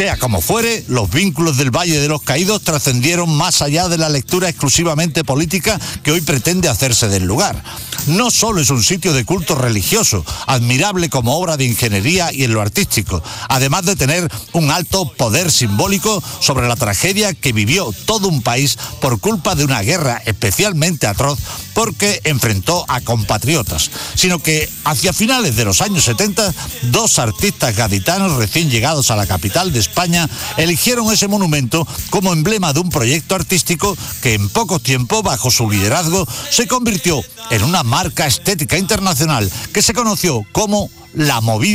Sea como fuere, los vínculos del Valle de los Caídos trascendieron más allá de la lectura exclusivamente política que hoy pretende hacerse del lugar. No solo es un sitio de culto religioso, admirable como obra de ingeniería y en lo artístico, además de tener un alto poder simbólico sobre la tragedia que vivió todo un país por culpa de una guerra especialmente atroz porque enfrentó a compatriotas, sino que hacia finales de los años 70, dos artistas gaditanos recién llegados a la capital de España eligieron ese monumento como emblema de un proyecto artístico que en poco tiempo, bajo su liderazgo, se convirtió en una marca estética internacional que se conoció como la Movida